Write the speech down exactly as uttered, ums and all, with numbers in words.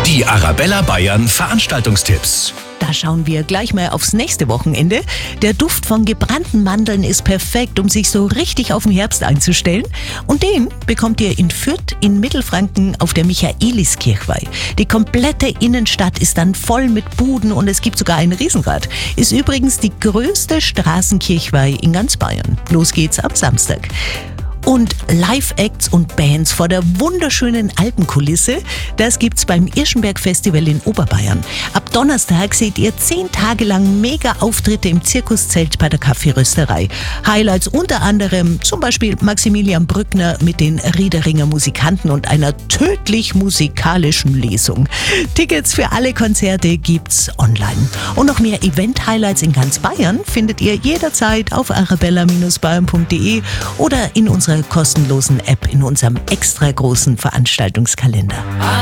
Die Arabella Bayern Veranstaltungstipps. Da schauen wir gleich mal aufs nächste Wochenende. Der Duft von gebrannten Mandeln ist perfekt, um sich so richtig auf den Herbst einzustellen. Und den bekommt ihr in Fürth in Mittelfranken auf der Michaeliskirchweih. Die komplette Innenstadt ist dann voll mit Buden und es gibt sogar ein Riesenrad. Ist übrigens die größte Straßenkirchweih in ganz Bayern. Los geht's am Samstag. Und Live-Acts und Bands vor der wunderschönen Alpenkulisse, das gibt's beim Irschenberg-Festival in Oberbayern. Ab Donnerstag seht ihr zehn Tage lang Mega-Auftritte im Zirkuszelt bei der Kaffeerösterei. Highlights unter anderem zum Beispiel Maximilian Brückner mit den Riederinger Musikanten und einer tödlich musikalischen Lesung. Tickets für alle Konzerte gibt's online. Und noch mehr Event-Highlights in ganz Bayern findet ihr jederzeit auf arabella Bindestrich bayern punkt de oder in unserer kostenlosen App in unserem extra großen Veranstaltungskalender.